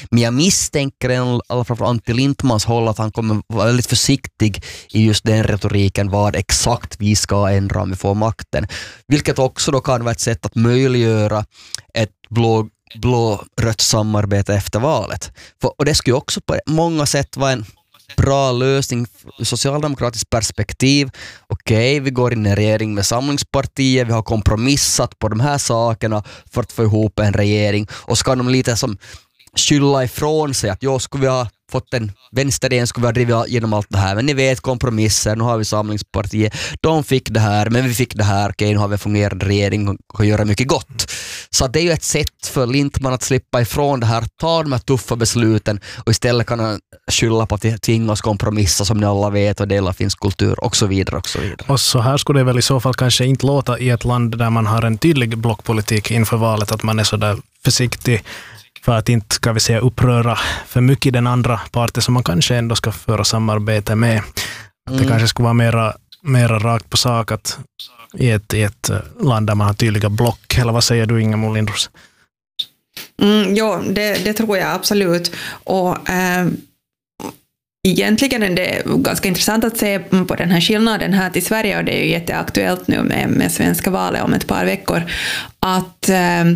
Men jag misstänker i alla fall från Antti Lindmans håll att han kommer vara väldigt försiktig i just den retoriken vad exakt vi ska ändra om vi får makten. Vilket också då kan vara ett sätt att möjliggöra ett blå-rött samarbete efter valet. Och det skulle också på många sätt vara en bra lösning ur socialdemokratiskt perspektiv. Okej, vi går in i en regering med Samlingspartiet, vi har kompromissat på de här sakerna för att få ihop en regering, och ska de lite som skylla ifrån sig att jag skulle vi ha fått en vänsterregering, skulle vi ha drivit igenom allt det här, men ni vet kompromisser, nu har vi Samlingspartiet, de fick det här, men vi fick det här, okej, nu har vi en fungerande regering och kan göra mycket gott. Så det är ju ett sätt för Lindman att slippa ifrån det här, ta de här tuffa besluten, och istället kan han skylla på att tvingas kompromissa som ni alla vet och dela finsk kultur och så vidare och så vidare. Och så här skulle det väl i så fall kanske inte låta i ett land där man har en tydlig blockpolitik inför valet, att man är så där försiktig för att inte, ska vi säga, uppröra för mycket den andra parten som man kanske ändå ska föra samarbete med. Att det kanske skulle vara mera rakt på sak att i ett land där man har tydliga block. Eller vad säger du, Inga Lindros? Ja, det tror jag absolut. Och egentligen är det ganska intressant att se på den här skillnaden här till Sverige, och det är ju jätteaktuellt nu med svenska valet om ett par veckor, att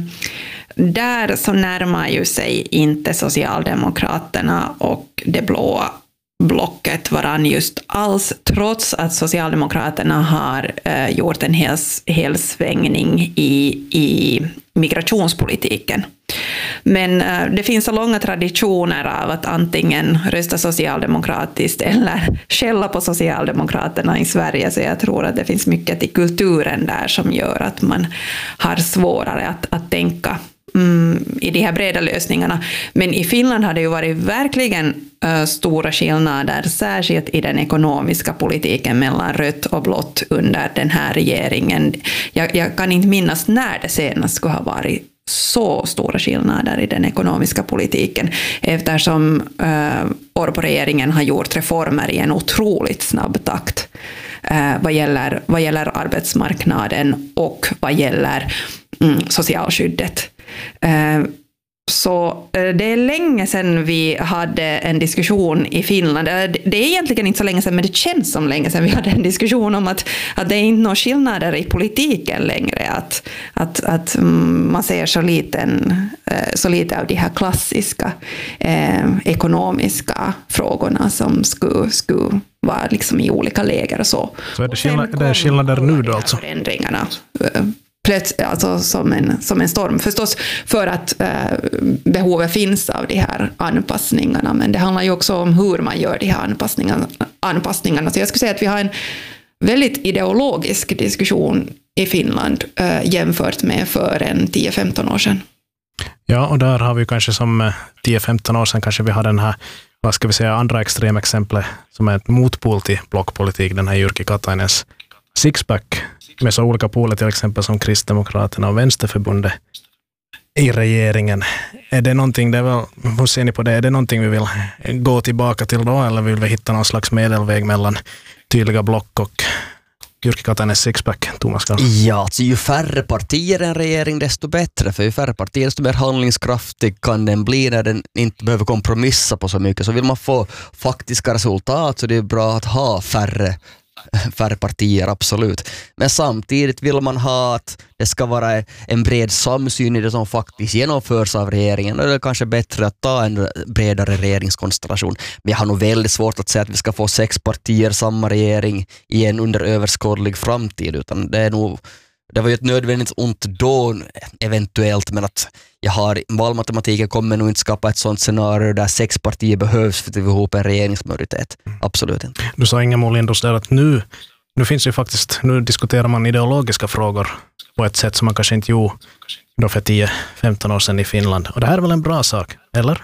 där så närmar ju sig inte Socialdemokraterna och det blåa blocket varann just alls, trots att Socialdemokraterna har gjort en hel svängning i migrationspolitiken. Men det finns så långa traditioner av att antingen rösta socialdemokratiskt eller skälla på Socialdemokraterna i Sverige, så jag tror att det finns mycket i kulturen där som gör att man har svårare att tänka i de här breda lösningarna. Men i Finland har det ju varit verkligen stora skillnader, särskilt i den ekonomiska politiken mellan rött och blått under den här regeringen. Jag kan inte minnas när det senast skulle ha varit så stora skillnader i den ekonomiska politiken, eftersom Orpo-regeringen har gjort reformer i en otroligt snabb takt vad gäller arbetsmarknaden och vad gäller socialskyddet. Så det är länge sedan vi hade en diskussion i Finland. Det är egentligen inte så länge sedan, men det känns som länge sedan vi hade en diskussion om att det är inte några skillnader i politiken längre. Att man ser så lite av de här klassiska ekonomiska frågorna som skulle vara liksom i olika läger och så. Så är det skillnader nu då alltså? Förändringarna. Alltså som en storm förstås, för att behovet finns av de här anpassningarna, men det handlar ju också om hur man gör de här anpassningarna. Så jag skulle säga att vi har en väldigt ideologisk diskussion i Finland jämfört med för en 10-15 år sedan. Ja, och där har vi kanske som 10-15 år sedan kanske vi har den här, vad ska vi säga, andra extremexemplet som är ett motpol till blockpolitik, den här Jyrki Katainens sixpack med så olika poler, till exempel som Kristdemokraterna och Vänsterförbundet i regeringen. Är det någonting, hur ser ni på det? Är det någonting vi vill gå tillbaka till då, eller vill vi hitta någon slags medelväg mellan tydliga block och Jyrki Katainens sixpack, Thomas Karl? Ja, alltså ju färre partier en regering desto bättre, för ju färre partier desto mer handlingskraftig kan den bli när den inte behöver kompromissa på så mycket. Så vill man få faktiska resultat så det är bra att ha färre partier, absolut. Men samtidigt vill man ha att det ska vara en bred samsyn i det som faktiskt genomförs av regeringen, och det är kanske bättre att ta en bredare regeringskonstellation. Men jag har nog väldigt svårt att säga att vi ska få 6 partier samma regering igen under överskådlig framtid, utan det var ju ett nödvändigt ont då eventuellt, men att valmatematiken kommer nog inte skapa ett sånt scenario där 6 partier behövs för att vi ihop en regeringsmajoritet. Absolut inte. Du sa Inga Lindros där att nu finns ju faktiskt, nu diskuterar man ideologiska frågor på ett sätt som man kanske inte gjorde då för 10-15 år sedan i Finland. Och det här är väl en bra sak, eller?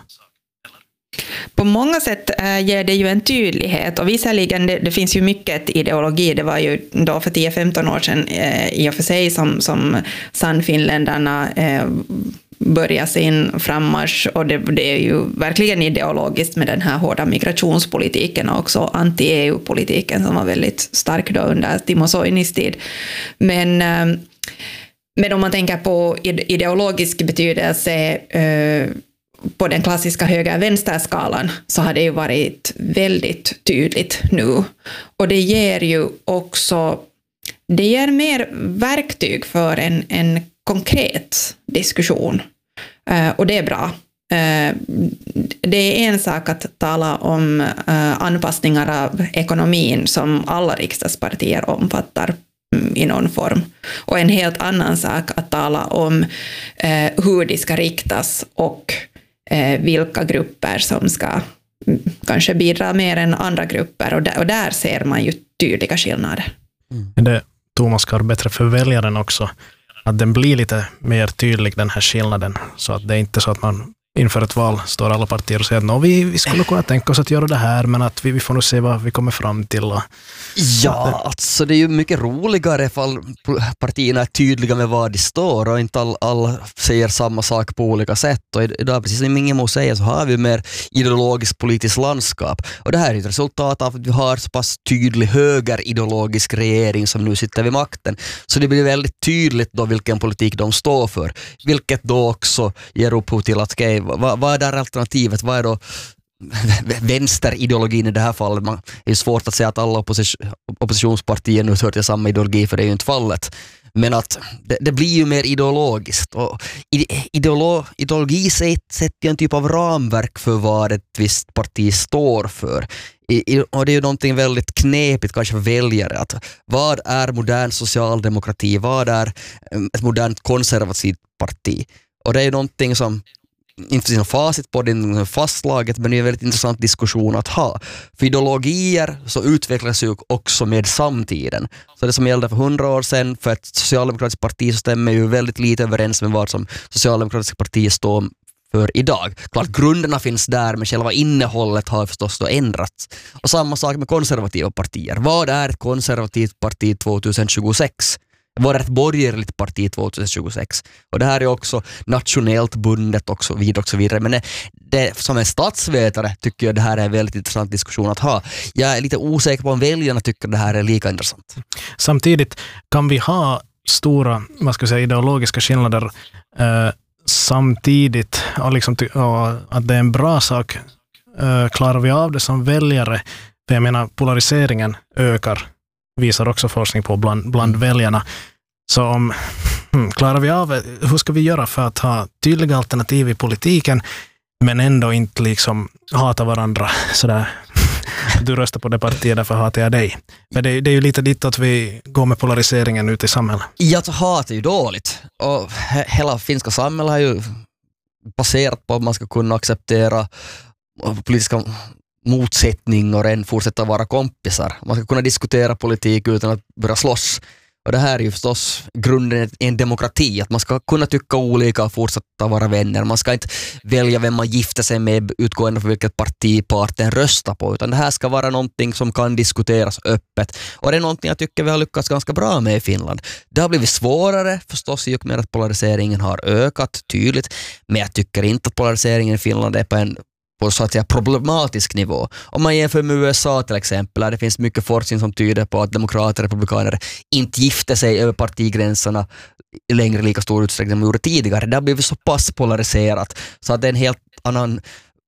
På många sätt ger det ju en tydlighet, och visserligen det finns ju mycket ideologi. Det var ju då för 10-15 år sedan i och för sig som Sannfinländarna börja sin frammarsch, och det är ju verkligen ideologiskt med den här hårda migrationspolitiken och också anti-EU-politiken som var väldigt stark då under Timo Soinis tid. Men om man tänker på ideologisk betydelse på den klassiska höger-vänsterskalan så har det ju varit väldigt tydligt nu. Och det ger ju också mer verktyg för en konkret diskussion. Och det är bra. Det är en sak att tala om anpassningar av ekonomin som alla riksdagspartier omfattar i någon form. Och en helt annan sak att tala om hur de ska riktas och vilka grupper som ska kanske bidra mer än andra grupper. Och där ser man ju tydliga skillnader. Det, Thomas, Kar, bättre för väljaren också att den blir lite mer tydlig, den här skillnaden, så att det är inte så att man inför ett val står alla partier och säger att vi skulle kunna tänka oss att göra det här, men att vi får nog se vad vi kommer fram till. Ja, alltså det är ju mycket roligare ifall partierna är tydliga med vad de står och inte alla säger samma sak på olika sätt. Och idag, precis som Ingemo säger, så har vi mer ideologiskt politiskt landskap. Och det här är ett resultat av att vi har så pass tydlig högerideologisk regering som nu sitter vid makten. Så det blir väldigt tydligt då vilken politik de står för. Vilket då också ger upphov till att vad är där alternativet? Vad är då vänsterideologin i det här fallet? Det är svårt att säga att alla oppositionspartier nu hör till samma ideologi, för det är ju inte fallet. Men att det blir ju mer ideologiskt. Och ideologi sätter ju en typ av ramverk för vad ett visst parti står för. Och det är ju någonting väldigt knepigt kanske för väljare. Att vad är modern socialdemokrati? Vad är ett modernt konservativt parti? Och det är ju någonting som inte finns någon facit på det fastlaget, men det är en väldigt intressant diskussion att ha. För ideologier så utvecklas ju också med samtiden. Så det som gällde för 100 år sedan för ett socialdemokratiskt parti så stämmer ju väldigt lite överens med vad som socialdemokratiska partier står för idag. Klart grunderna finns där, men själva innehållet har förstås då ändrats. Och samma sak med konservativa partier. Vad är ett konservativt parti 2026? Vad är ett borgerligt parti 2026? Och det här är också nationellt bundet och så vidare. Men det, som en statsvetare tycker jag det här är en väldigt intressant diskussion att ha. Jag är lite osäker på om väljarna tycker det här är lika intressant. Samtidigt kan vi ha stora, ideologiska skillnader samtidigt och liksom att det är en bra sak. Klarar vi av det som väljare? För jag menar, polariseringen ökar, visar också forskning på bland väljarna. Så om klarar vi av, hur ska vi göra för att ha tydliga alternativ i politiken men ändå inte liksom hata varandra sådär. Du röstar på det partiet, därför hatar jag dig. Men det är ju lite dit att vi går med polariseringen ut i samhället. Ja, så hat är ju dåligt. Och hela finska samhället har ju baserat på att man ska kunna acceptera politiska motsättningar och än fortsätta vara kompisar. Man ska kunna diskutera politik utan att börja slåss. Och det här är ju förstås grunden i en demokrati, att man ska kunna tycka olika och fortsätta vara vänner. Man ska inte välja vem man gifter sig med utgående för vilket parti parten röstar på, utan det här ska vara någonting som kan diskuteras öppet. Och det är någonting jag tycker vi har lyckats ganska bra med i Finland. Det har blivit svårare förstås i och med att polariseringen har ökat tydligt, men jag tycker inte att polariseringen i Finland är på så att säga problematisk nivå. Om man jämför med USA till exempel, där det finns mycket forskning som tyder på att demokrater och republikaner inte gifter sig över partigränserna i längre lika stor utsträckning som de gjorde tidigare. Det har blivit så pass polariserat så att det är en helt annan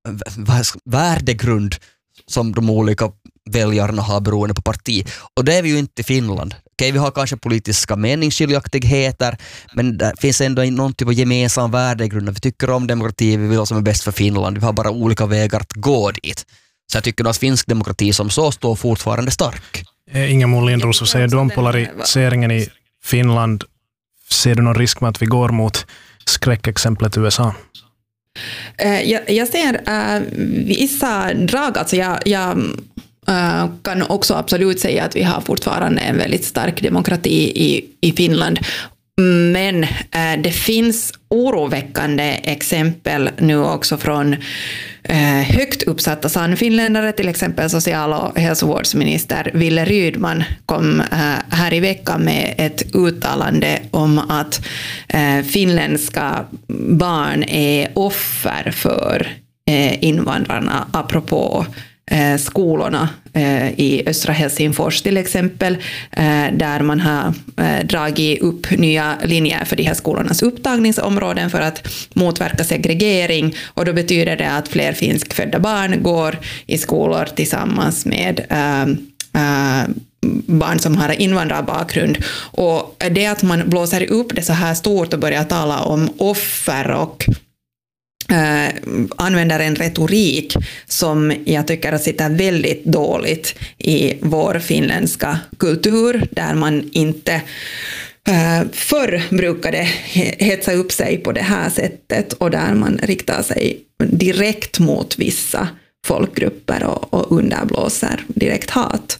värdegrund som de olika väljarna har beroende på parti. Och det är vi ju inte i Finland. Okej, vi har kanske politiska meningsskiljaktigheter, men det finns ändå någon typ av gemensam värdegrund. Vi tycker om demokrati, vi vill vad som är bäst för Finland. Vi har bara olika vägar att gå dit. Så jag tycker att finsk demokrati som så står fortfarande stark. Ingemo Lindros, säger du om polariseringen i Finland? Ser du någon risk med att vi går mot skräckexemplet USA? Jag ser vissa drag. Alltså jag kan också absolut säga att vi har fortfarande en väldigt stark demokrati i Finland. Men det finns oroväckande exempel nu också från högt uppsatta sannfinländare, till exempel social- och hälsovårdsminister Wille Rydman kom här i veckan med ett uttalande om att finländska barn är offer för invandrarna apropå skolorna i östra Helsingfors till exempel, där man har dragit upp nya linjer för de här skolornas upptagningsområden för att motverka segregering, och då betyder det att fler finskfödda barn går i skolor tillsammans med barn som har invandrarbakgrund. Och det att man blåser upp det så här stort och börjar tala om offer och använder en retorik som jag tycker sitter väldigt dåligt i vår finländska kultur, där man inte förr brukade hetsa upp sig på det här sättet, och där man riktar sig direkt mot vissa folkgrupper och underblåser direkt hat.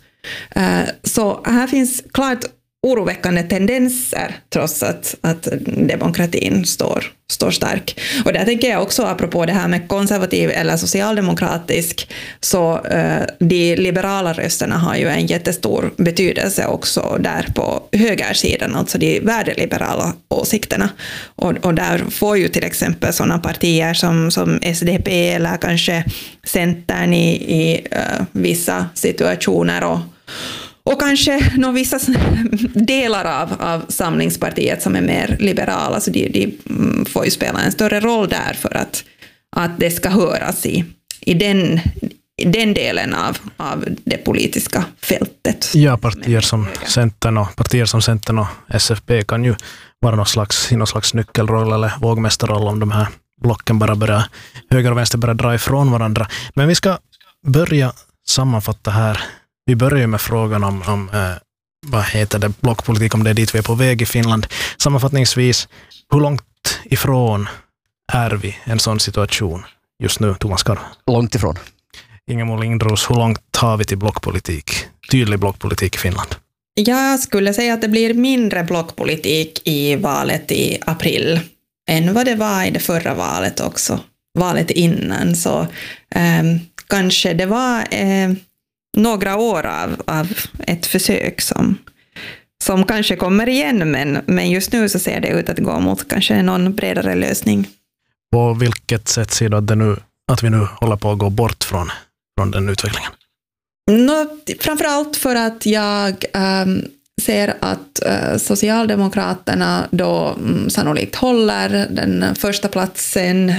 Så här finns klart oroväckande tendenser, trots att demokratin står stark. Och där tänker jag också, apropå det här med konservativ eller socialdemokratisk, så de liberala rösterna har ju en jättestor betydelse också där på högersidan, alltså de värdeliberala åsikterna. Och där får ju till exempel sådana partier som SDP eller kanske Centern i vissa situationer och kanske vissa delar av Samlingspartiet som är mer liberala, så de får ju spela en större roll där för att det ska höras i den delen av det politiska fältet. Ja, partier som Centern och SFP kan ju vara i någon slags nyckelroll eller vågmästarroll om de här blocken bara höger och vänster börjar dra ifrån varandra. Men vi ska börja sammanfatta här. Vi börjar med frågan om vad heter det, blockpolitik, om det är dit vi är på väg i Finland. Sammanfattningsvis, hur långt ifrån är vi en sån situation just nu, Thomas Karv? Långt ifrån. Ingemar Lindros, hur långt tar vi till blockpolitik? Tydlig blockpolitik i Finland? Jag skulle säga att det blir mindre blockpolitik i valet i april än vad det var i det förra valet också. Valet innan, så kanske det var några år av ett försök som kanske kommer igen, men just nu så ser det ut att gå mot kanske någon bredare lösning. På vilket sätt ser du att vi nu håller på att gå bort från den utvecklingen? Framförallt för att jag ser att Socialdemokraterna då sannolikt håller den första platsen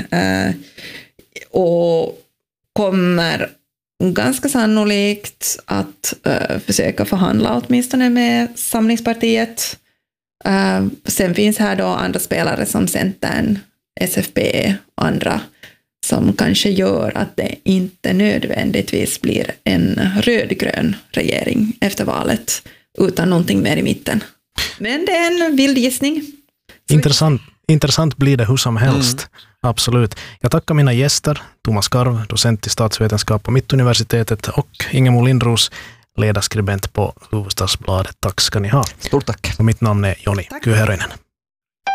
och kommer ganska sannolikt att försöka förhandla åtminstone med Samlingspartiet. Sen finns här då andra spelare som Centern, SFP och andra som kanske gör att det inte nödvändigtvis blir en rödgrön regering efter valet, utan någonting mer i mitten. Men det är en vild gissning. Intressant blir det hur som helst. Absolut. Jag tackar mina gäster, Thomas Karv, docent i statsvetenskap på Mittuniversitetet, och Ingemar Lindros, ledarskribent på Hufvudstadsbladet. Tack ska ni ha. Stort tack. Och mitt namn är Joni Kyhärinen.